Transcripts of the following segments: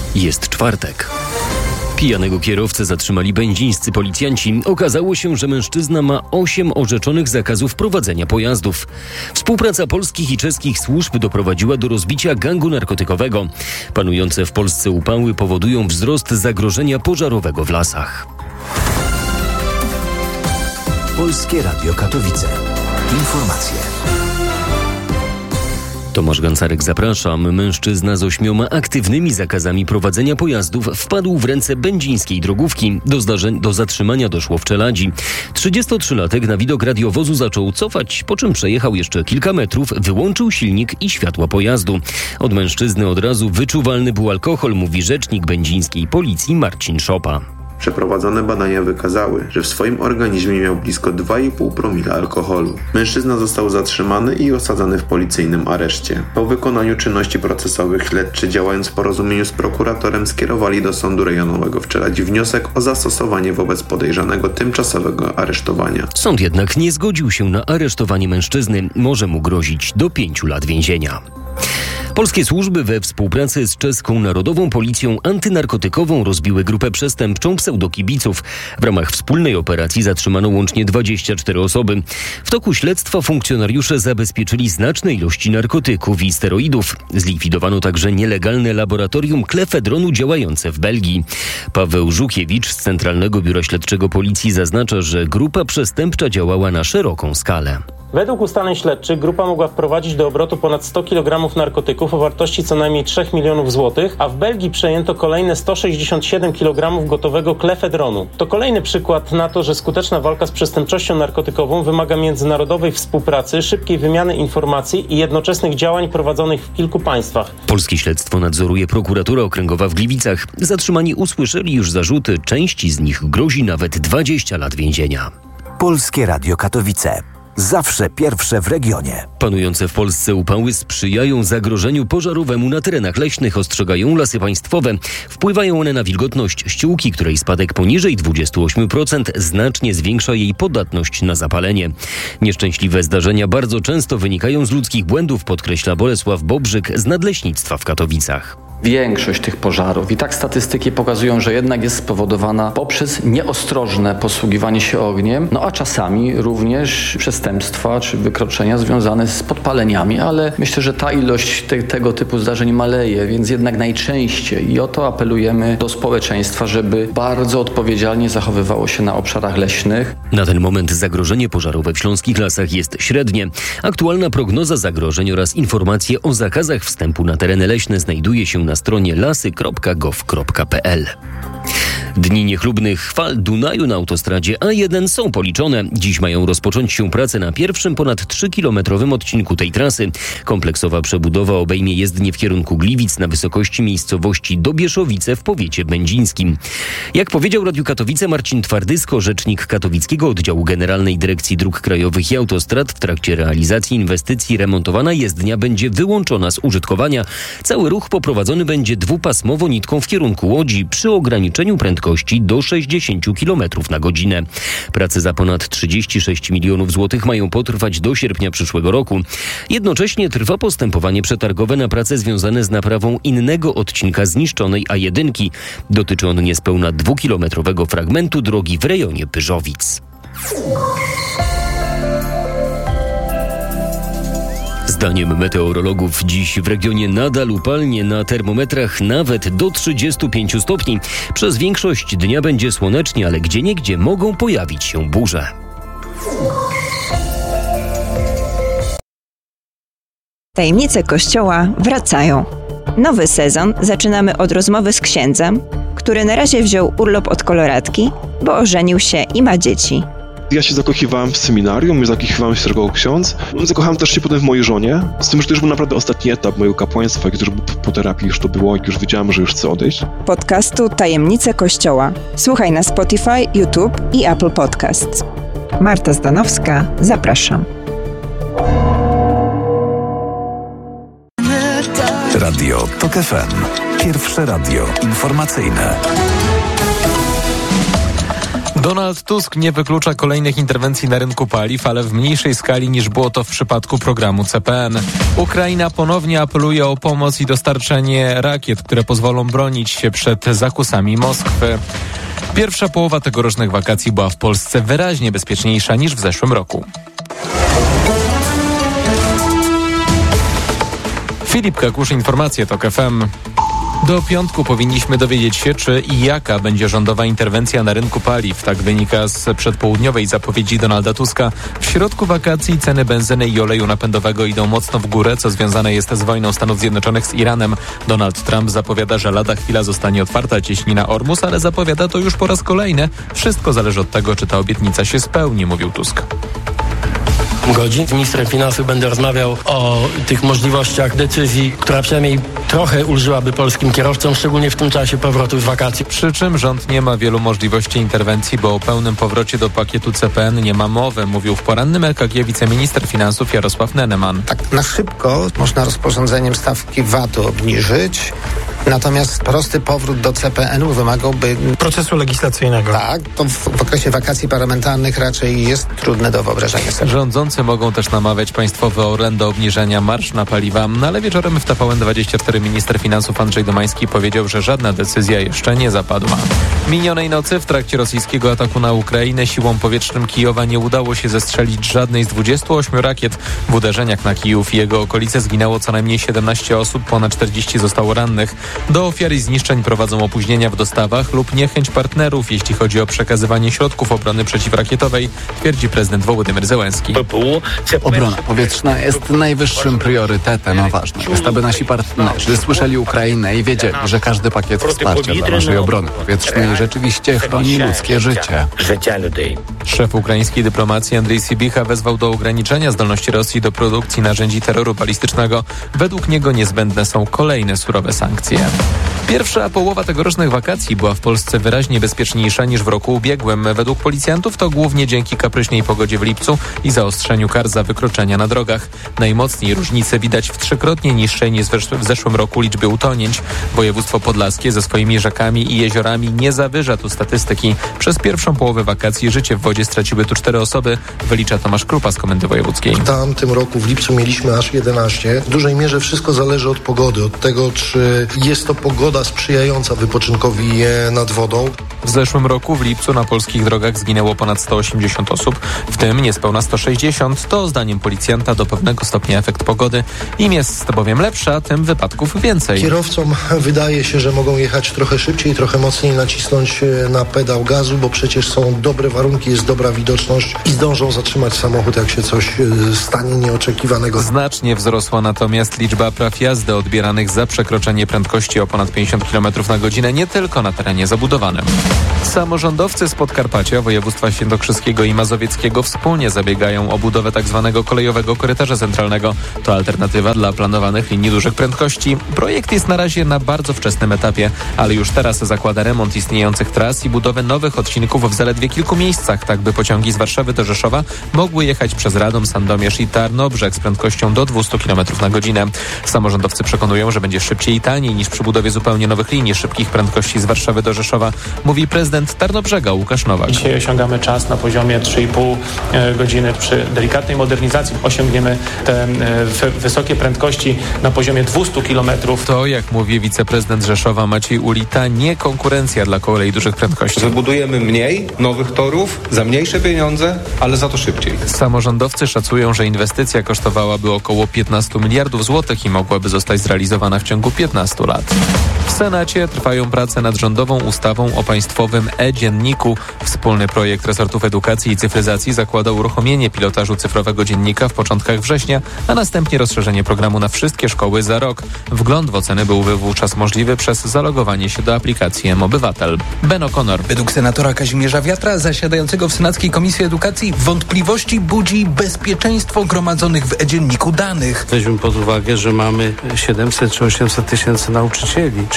Jest czwartek. Pijanego kierowcę zatrzymali będzińscy policjanci. Okazało się, że mężczyzna ma 8 orzeczonych zakazów prowadzenia pojazdów. Współpraca polskich i czeskich służb doprowadziła do rozbicia gangu narkotykowego. Panujące w Polsce upały powodują wzrost zagrożenia pożarowego w lasach. Polskie Radio Katowice. Informacje. Tomasz Gancarek, zapraszam. Mężczyzna z 8 aktywnymi zakazami prowadzenia pojazdów wpadł w ręce będzińskiej drogówki. Do zatrzymania doszło w Czeladzi. 33-latek na widok radiowozu zaczął cofać, po czym przejechał jeszcze kilka metrów, wyłączył silnik i światła pojazdu. Od mężczyzny od razu wyczuwalny był alkohol, mówi rzecznik będzińskiej policji Marcin Szopa. Przeprowadzone badania wykazały, że w swoim organizmie miał blisko 2,5 promila alkoholu. Mężczyzna został zatrzymany i osadzony w policyjnym areszcie. Po wykonaniu czynności procesowych śledczy, działając w porozumieniu z prokuratorem, skierowali do Sądu Rejonowego w Czeladzi wniosek o zastosowanie wobec podejrzanego tymczasowego aresztowania. Sąd jednak nie zgodził się na aresztowanie mężczyzny. Może mu grozić do 5 lat więzienia. Polskie służby we współpracy z czeską Narodową Policją Antynarkotykową rozbiły grupę przestępczą pseudokibiców. W ramach wspólnej operacji zatrzymano łącznie 24 osoby. W toku śledztwa funkcjonariusze zabezpieczyli znaczne ilości narkotyków i steroidów. Zlikwidowano także nielegalne laboratorium klefedronu działające w Belgii. Paweł Żukiewicz z Centralnego Biura Śledczego Policji zaznacza, że grupa przestępcza działała na szeroką skalę. Według ustaleń śledczych grupa mogła wprowadzić do obrotu ponad 100 kg narkotyków o wartości co najmniej 3 milionów złotych, a w Belgii przejęto kolejne 167 kg gotowego klefedronu. To kolejny przykład na to, że skuteczna walka z przestępczością narkotykową wymaga międzynarodowej współpracy, szybkiej wymiany informacji i jednoczesnych działań prowadzonych w kilku państwach. Polskie śledztwo nadzoruje prokuratura okręgowa w Gliwicach. Zatrzymani usłyszeli już zarzuty, części z nich grozi nawet 20 lat więzienia. Polskie Radio Katowice. Zawsze pierwsze w regionie. Panujące w Polsce upały sprzyjają zagrożeniu pożarowemu na terenach leśnych, ostrzegają Lasy Państwowe. Wpływają one na wilgotność ściółki, której spadek poniżej 28% znacznie zwiększa jej podatność na zapalenie. Nieszczęśliwe zdarzenia bardzo często wynikają z ludzkich błędów, podkreśla Bolesław Bobrzyk z Nadleśnictwa w Katowicach. Większość tych pożarów i tak statystyki pokazują, że jednak jest spowodowana poprzez nieostrożne posługiwanie się ogniem, a czasami również przestępstwa czy wykroczenia związane z podpaleniami, ale myślę, że ta ilość tego typu zdarzeń maleje, więc jednak najczęściej i o to apelujemy do społeczeństwa, żeby bardzo odpowiedzialnie zachowywało się na obszarach leśnych. Na ten moment zagrożenie pożarowe w śląskich lasach jest średnie. Aktualna prognoza zagrożeń oraz informacje o zakazach wstępu na tereny leśne znajduje się na stronie lasy.gov.pl. Dni niechlubnych fal Dunaju na autostradzie A1 są policzone. Dziś mają rozpocząć się prace na pierwszym ponad 3-kilometrowym odcinku tej trasy. Kompleksowa przebudowa obejmie jezdnię w kierunku Gliwic na wysokości miejscowości Dobieszowice w powiecie będzińskim. Jak powiedział Radiu Katowice Marcin Twardysko, rzecznik katowickiego oddziału Generalnej Dyrekcji Dróg Krajowych i Autostrad, w trakcie realizacji inwestycji remontowana jezdnia będzie wyłączona z użytkowania. Cały ruch poprowadzony będzie dwupasmowo nitką w kierunku Łodzi przy ograniczeniu prędkości do 60 km na godzinę. Prace za ponad 36 milionów złotych mają potrwać do sierpnia przyszłego roku. Jednocześnie trwa postępowanie przetargowe na prace związane z naprawą innego odcinka zniszczonej A1. Dotyczy on niespełna 2-kilometrowego fragmentu drogi w rejonie Pyrzowic. Zdaniem meteorologów dziś w regionie nadal upalnie, na termometrach nawet do 35 stopni. Przez większość dnia będzie słonecznie, ale gdzieniegdzie mogą pojawić się burze. Tajemnice Kościoła wracają. Nowy sezon zaczynamy od rozmowy z księdzem, który na razie wziął urlop od koloratki, bo ożenił się i ma dzieci. Ja się zakochiwałem w seminarium, zakochiwałem się jako ksiądz. Zakochałem też się potem w mojej żonie. Z tym, że to już był naprawdę ostatni etap mojego kapłaństwa, jak już po terapii już to było, jak już wiedziałem, że już chcę odejść. Podcastu Tajemnice Kościoła. Słuchaj na Spotify, YouTube i Apple Podcasts. Marta Zdanowska, zapraszam. Radio TOK FM. Pierwsze radio informacyjne. Donald Tusk nie wyklucza kolejnych interwencji na rynku paliw, ale w mniejszej skali niż było to w przypadku programu CPN. Ukraina ponownie apeluje o pomoc i dostarczenie rakiet, które pozwolą bronić się przed zakusami Moskwy. Pierwsza połowa tegorocznych wakacji była w Polsce wyraźnie bezpieczniejsza niż w zeszłym roku. Filip Kakusz, informacje TOK FM. Do piątku powinniśmy dowiedzieć się, czy i jaka będzie rządowa interwencja na rynku paliw. Tak wynika z przedpołudniowej zapowiedzi Donalda Tuska. W środku wakacji ceny benzyny i oleju napędowego idą mocno w górę, co związane jest z wojną Stanów Zjednoczonych z Iranem. Donald Trump zapowiada, że lada chwila zostanie otwarta cieśnina Ormus, ale zapowiada to już po raz kolejny. Wszystko zależy od tego, czy ta obietnica się spełni, mówił Tusk. Godzin. Z ministrem finansów będę rozmawiał o tych możliwościach decyzji, która przynajmniej trochę ulżyłaby polskim kierowcom, szczególnie w tym czasie powrotu z wakacji. Przy czym rząd nie ma wielu możliwości interwencji, bo o pełnym powrocie do pakietu CPN nie ma mowy, mówił w porannym EKG wiceminister finansów Jarosław Neneman. Tak na szybko można rozporządzeniem stawki VAT-u obniżyć, natomiast prosty powrót do CPN-u wymagałby procesu legislacyjnego. Tak, to w okresie wakacji parlamentarnych raczej jest trudne do wyobrażenia sobie. Rządzący mogą też namawiać Państwowe Orlen do obniżenia marż na paliwa, ale wieczorem w TVN24 minister finansów Andrzej Domański powiedział, że żadna decyzja jeszcze nie zapadła. Minionej nocy w trakcie rosyjskiego ataku na Ukrainę siłom powietrznym Kijowa nie udało się zestrzelić żadnej z 28 rakiet. W uderzeniach na Kijów i jego okolice zginęło co najmniej 17 osób, ponad 40 zostało rannych. Do ofiar i zniszczeń prowadzą opóźnienia w dostawach lub niechęć partnerów, jeśli chodzi o przekazywanie środków obrony przeciwrakietowej, twierdzi prezydent Wołodymyr Zełenski. Obrona powietrzna jest najwyższym priorytetem, a ważne jest, aby nasi partnerzy słyszeli Ukrainę i wiedzieli, że każdy pakiet wsparcia dla naszej obrony powietrznej rzeczywiście chroni ludzkie życie. Szef ukraińskiej dyplomacji Andrzej Sybicha wezwał do ograniczenia zdolności Rosji do produkcji narzędzi terroru balistycznego. Według niego niezbędne są kolejne surowe sankcje. Pierwsza połowa tegorocznych wakacji była w Polsce wyraźnie bezpieczniejsza niż w roku ubiegłym. Według policjantów to głównie dzięki kapryśnej pogodzie w lipcu i zaostrzeniu kar za wykroczenia na drogach. Najmocniej różnice widać w trzykrotnie niższej niż w zeszłym roku liczbie utonięć. Województwo podlaskie ze swoimi rzekami i jeziorami nie zawyża tu statystyki. Przez pierwszą połowę wakacji życie w wodzie straciły tu 4 osoby, wylicza Tomasz Krupa z Komendy Wojewódzkiej. W tamtym roku w lipcu mieliśmy aż 11. W dużej mierze wszystko zależy od pogody, od tego, czy jest to pogoda sprzyjająca wypoczynkowi nad wodą. W zeszłym roku w lipcu na polskich drogach zginęło ponad 180 osób, w tym niespełna 160. To zdaniem policjanta do pewnego stopnia efekt pogody. Im jest bowiem lepsza, tym wypadków więcej. Kierowcom wydaje się, że mogą jechać trochę szybciej, trochę mocniej nacisnąć na pedał gazu, bo przecież są dobre warunki, jest dobra widoczność i zdążą zatrzymać samochód, jak się coś stanie nieoczekiwanego. Znacznie wzrosła natomiast liczba praw jazdy odbieranych za przekroczenie prędkości o ponad 50 km na godzinę nie tylko na terenie zabudowanym. Samorządowcy z Podkarpacia, województwa świętokrzyskiego i mazowieckiego wspólnie zabiegają o budowę tzw. kolejowego korytarza centralnego. To alternatywa dla planowanych linii dużych prędkości. Projekt jest na razie na bardzo wczesnym etapie, ale już teraz zakłada remont istniejących tras i budowę nowych odcinków w zaledwie kilku miejscach, tak by pociągi z Warszawy do Rzeszowa mogły jechać przez Radom, Sandomierz i Tarnobrzeg z prędkością do 200 km na godzinę. Samorządowcy przekonują, że będzie szybciej i taniej niż przy budowie zupełnie nowych linii szybkich prędkości z Warszawy do Rzeszowa, mówi prezydent Tarnobrzega Łukasz Nowak. Dzisiaj osiągamy czas na poziomie 3,5 godziny. Przy delikatnej modernizacji osiągniemy te wysokie prędkości na poziomie 200 km. To, jak mówi wiceprezydent Rzeszowa Maciej Ulita, nie konkurencja dla kolei dużych prędkości. Wybudujemy mniej nowych torów za mniejsze pieniądze, ale za to szybciej. Samorządowcy szacują, że inwestycja kosztowałaby około 15 miliardów złotych i mogłaby zostać zrealizowana w ciągu 15 lat. W Senacie trwają prace nad rządową ustawą o państwowym e-dzienniku. Wspólny projekt resortów edukacji i cyfryzacji zakłada uruchomienie pilotażu cyfrowego dziennika w początkach września, a następnie rozszerzenie programu na wszystkie szkoły za rok. Wgląd w oceny byłby wówczas możliwy przez zalogowanie się do aplikacji mObywatel. Ben O'Connor. Według senatora Kazimierza Wiatra, zasiadającego w Senackiej Komisji Edukacji, wątpliwości budzi bezpieczeństwo gromadzonych w e-dzienniku danych. Weźmy pod uwagę, że mamy 700 czy 800 tysięcy nauczycieli.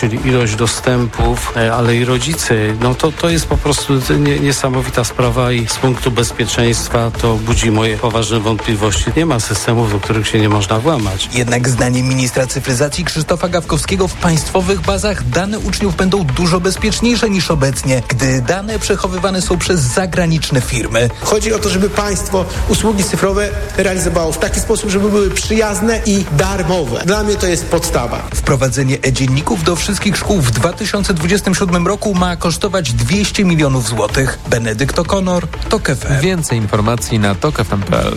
czyli ilość dostępów, ale i rodzice, no to jest po prostu niesamowita sprawa i z punktu bezpieczeństwa to budzi moje poważne wątpliwości. Nie ma systemów, do których się nie można włamać. Jednak zdaniem ministra cyfryzacji Krzysztofa Gawkowskiego w państwowych bazach dane uczniów będą dużo bezpieczniejsze niż obecnie, gdy dane przechowywane są przez zagraniczne firmy. Chodzi o to, żeby państwo usługi cyfrowe realizowało w taki sposób, żeby były przyjazne i darmowe. Dla mnie to jest podstawa. Wprowadzenie e-dzienników do wszystkich szkół w 2027 roku ma kosztować 200 milionów złotych. Benedykt O'Connor, TOK FM. Więcej informacji na tokfm.pl.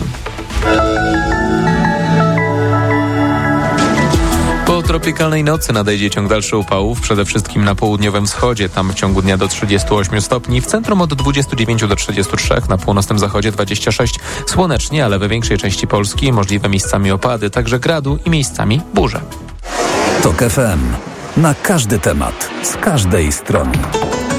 Po tropikalnej nocy nadejdzie ciąg dalszych upałów, przede wszystkim na południowym wschodzie, tam w ciągu dnia do 38 stopni, w centrum od 29 do 33, na północnym zachodzie 26. Słonecznie, ale we większej części Polski możliwe miejscami opady, także gradu i miejscami burze. TOK FM. Na każdy temat, z każdej strony.